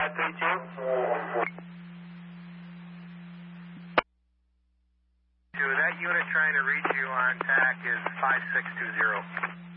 That unit trying to reach you on TAC is 5620.